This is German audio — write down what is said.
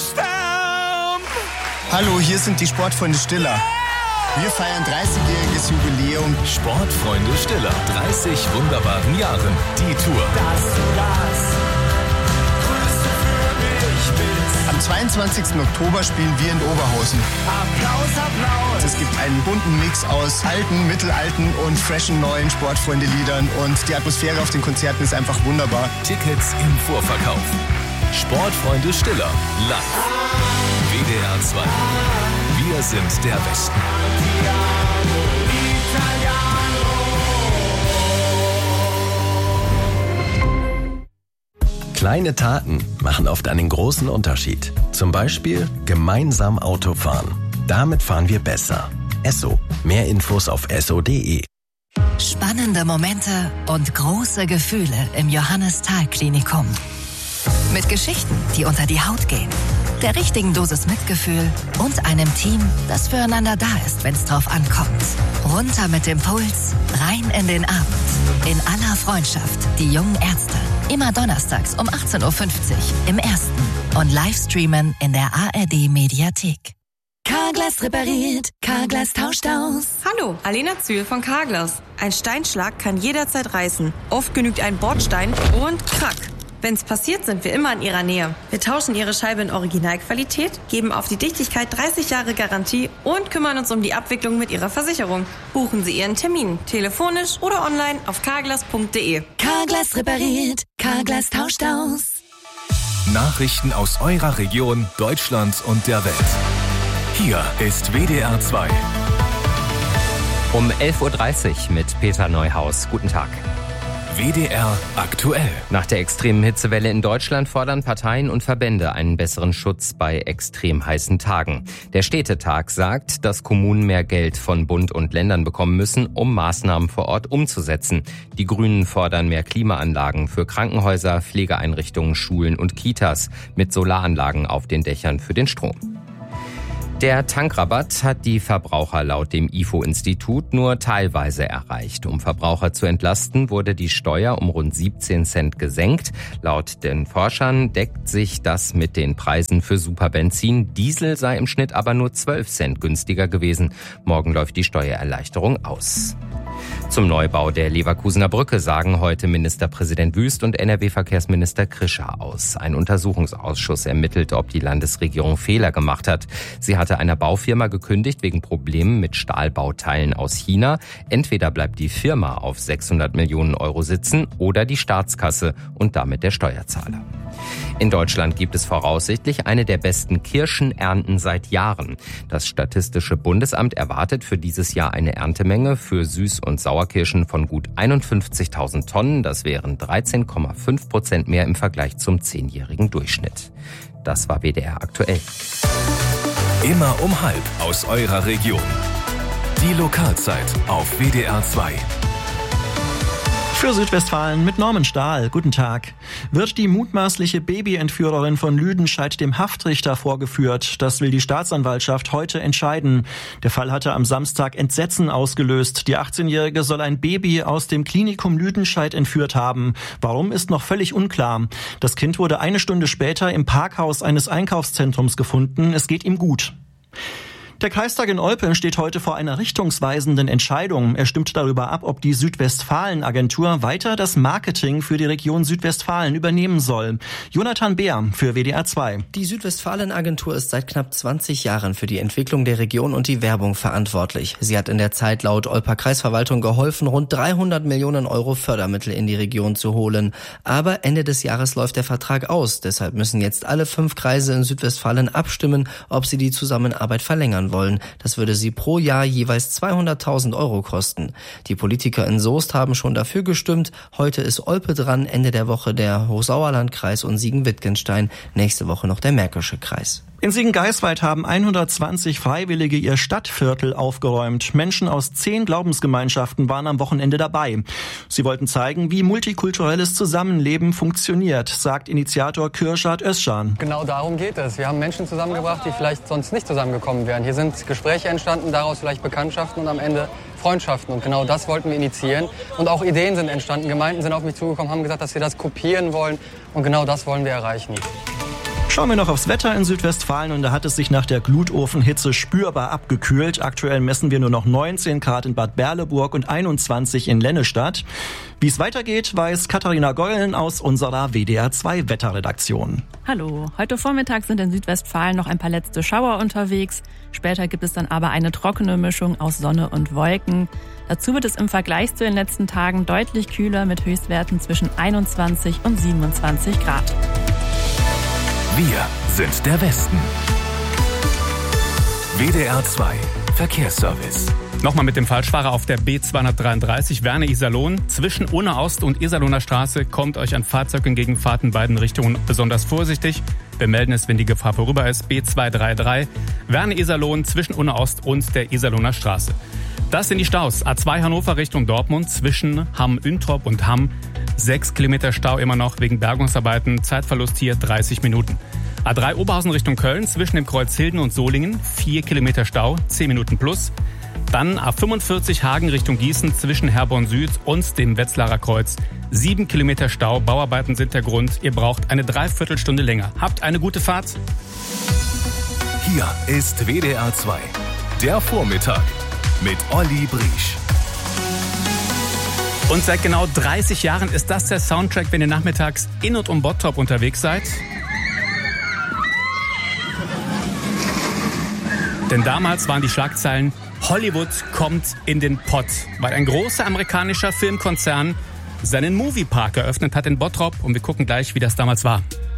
Hallo, hier sind die Sportfreunde Stiller. Wir feiern 30-jähriges Jubiläum. Sportfreunde Stiller, 30 wunderbaren Jahren. Die Tour. Dass du das Größte für mich bist. Am 22. Oktober spielen wir in Oberhausen. Applaus, Applaus. Es gibt einen bunten Mix aus alten, mittelalten und freshen neuen Sportfreunde-Liedern. Und die Atmosphäre auf den Konzerten ist einfach wunderbar. Tickets im Vorverkauf. Sportfreunde Stiller, live. WDR 2. Wir sind der Westen. Kleine Taten machen oft einen großen Unterschied. Zum Beispiel gemeinsam Auto fahren. Damit fahren wir besser. Esso. Mehr Infos auf esso.de. Spannende Momente und große Gefühle im Johannes-Thal-Klinikum. Mit Geschichten, die unter die Haut gehen. Der richtigen Dosis Mitgefühl und einem Team, das füreinander da ist, wenn es drauf ankommt. Runter mit dem Puls, rein in den Abend. In aller Freundschaft, die jungen Ärzte. Immer donnerstags um 18.50 Uhr im Ersten. Und Livestreamen in der ARD-Mediathek. Carglass repariert, Carglass tauscht aus. Hallo, Alena Zühl von Carglass. Ein Steinschlag kann jederzeit reißen. Oft genügt ein Bordstein und krack. Wenn's passiert, sind wir immer in Ihrer Nähe. Wir tauschen Ihre Scheibe in Originalqualität, geben auf die Dichtigkeit 30 Jahre Garantie und kümmern uns um die Abwicklung mit Ihrer Versicherung. Buchen Sie Ihren Termin, telefonisch oder online auf carglass.de. Carglass repariert, Carglass tauscht aus. Nachrichten aus eurer Region, Deutschland und der Welt. Hier ist WDR 2. Um 11.30 Uhr mit Peter Neuhaus. Guten Tag. WDR aktuell. Nach der extremen Hitzewelle in Deutschland fordern Parteien und Verbände einen besseren Schutz bei extrem heißen Tagen. Der Städtetag sagt, dass Kommunen mehr Geld von Bund und Ländern bekommen müssen, um Maßnahmen vor Ort umzusetzen. Die Grünen fordern mehr Klimaanlagen für Krankenhäuser, Pflegeeinrichtungen, Schulen und Kitas mit Solaranlagen auf den Dächern für den Strom. Der Tankrabatt hat die Verbraucher laut dem IFO-Institut nur teilweise erreicht. Um Verbraucher zu entlasten, wurde die Steuer um rund 17 Cent gesenkt. Laut den Forschern deckt sich das mit den Preisen für Superbenzin. Diesel sei im Schnitt aber nur 12 Cent günstiger gewesen. Morgen läuft die Steuererleichterung aus. Zum Neubau der Leverkusener Brücke sagen heute Ministerpräsident Wüst und NRW-Verkehrsminister Krischer aus. Ein Untersuchungsausschuss ermittelt, ob die Landesregierung Fehler gemacht hat. Sie hatte einer Baufirma gekündigt wegen Problemen mit Stahlbauteilen aus China. Entweder bleibt die Firma auf 600 Millionen Euro sitzen oder die Staatskasse und damit der Steuerzahler. In Deutschland gibt es voraussichtlich eine der besten Kirschenernten seit Jahren. Das Statistische Bundesamt erwartet für dieses Jahr eine Erntemenge für Süß- und Sauerkirschen von gut 51.000 Tonnen. Das wären 13,5% mehr im Vergleich zum 10-jährigen Durchschnitt. Das war WDR aktuell. Immer um 12:30 aus eurer Region. Die Lokalzeit auf WDR 2. Für Südwestfalen mit Norman Stahl. Guten Tag. Wird die mutmaßliche Babyentführerin von Lüdenscheid dem Haftrichter vorgeführt? Das will die Staatsanwaltschaft heute entscheiden. Der Fall hatte am Samstag Entsetzen ausgelöst. Die 18-Jährige soll ein Baby aus dem Klinikum Lüdenscheid entführt haben. Warum, ist noch völlig unklar. Das Kind wurde eine Stunde später im Parkhaus eines Einkaufszentrums gefunden. Es geht ihm gut. Der Kreistag in Olpe steht heute vor einer richtungsweisenden Entscheidung. Er stimmt darüber ab, ob die Südwestfalen-Agentur weiter das Marketing für die Region Südwestfalen übernehmen soll. Jonathan Beer für WDR 2. Die Südwestfalen-Agentur ist seit knapp 20 Jahren für die Entwicklung der Region und die Werbung verantwortlich. Sie hat in der Zeit laut Olper Kreisverwaltung geholfen, rund 300 Millionen Euro Fördermittel in die Region zu holen. Aber Ende des Jahres läuft der Vertrag aus. Deshalb müssen jetzt alle 5 Kreise in Südwestfalen abstimmen, ob sie die Zusammenarbeit verlängern wollen. Das würde sie pro Jahr jeweils 200.000 Euro kosten. Die Politiker in Soest haben schon dafür gestimmt. Heute ist Olpe dran, Ende der Woche der Hochsauerlandkreis und Siegen-Wittgenstein, nächste Woche noch der Märkische Kreis. In Siegen-Geiswald haben 120 Freiwillige ihr Stadtviertel aufgeräumt. Menschen aus 10 Glaubensgemeinschaften waren am Wochenende dabei. Sie wollten zeigen, wie multikulturelles Zusammenleben funktioniert, sagt Initiator Kürşad Özcan. Genau darum geht es. Wir haben Menschen zusammengebracht, die vielleicht sonst nicht zusammengekommen wären. Hier sind Gespräche entstanden, daraus vielleicht Bekanntschaften und am Ende Freundschaften. Und genau das wollten wir initiieren. Und auch Ideen sind entstanden. Gemeinden sind auf mich zugekommen, haben gesagt, dass wir das kopieren wollen. Und genau das wollen wir erreichen. Schauen wir noch aufs Wetter in Südwestfalen und da hat es sich nach der Glutofenhitze spürbar abgekühlt. Aktuell messen wir nur noch 19 Grad in Bad Berleburg und 21 in Lennestadt. Wie es weitergeht, weiß Katharina Geulen aus unserer WDR2 Wetterredaktion. Hallo, heute Vormittag sind in Südwestfalen noch ein paar letzte Schauer unterwegs. Später gibt es dann aber eine trockene Mischung aus Sonne und Wolken. Dazu wird es im Vergleich zu den letzten Tagen deutlich kühler mit Höchstwerten zwischen 21 und 27 Grad. Wir sind der Westen. WDR 2 Verkehrsservice. Nochmal mit dem Falschfahrer auf der B233 Werne-Iserlohn. Zwischen Unna-Ost und Iserlohner Straße kommt euch ein Fahrzeug entgegen, fahrt in beiden Richtungen besonders vorsichtig. Wir melden es, wenn die Gefahr vorüber ist. B233 Werne-Iserlohn zwischen Unna-Ost und der Iserlohner Straße. Das sind die Staus. A2 Hannover Richtung Dortmund zwischen Hamm-Üntrop und Hamm. 6 Kilometer Stau immer noch wegen Bergungsarbeiten. Zeitverlust hier 30 Minuten. A3 Oberhausen Richtung Köln zwischen dem Kreuz Hilden und Solingen. 4 Kilometer Stau, 10 Minuten plus. Dann A45 Hagen Richtung Gießen zwischen Herborn Süd und dem Wetzlarer Kreuz. 7 Kilometer Stau, Bauarbeiten sind der Grund. Ihr braucht eine Dreiviertelstunde länger. Habt eine gute Fahrt. Hier ist WDR 2. Der Vormittag mit Olli Briesch. Und seit genau 30 Jahren ist das der Soundtrack, wenn ihr nachmittags in und um Bottrop unterwegs seid. Denn damals waren die Schlagzeilen: Hollywood kommt in den Pott, weil ein großer amerikanischer Filmkonzern seinen Moviepark eröffnet hat in Bottrop. Und wir gucken gleich, wie das damals war.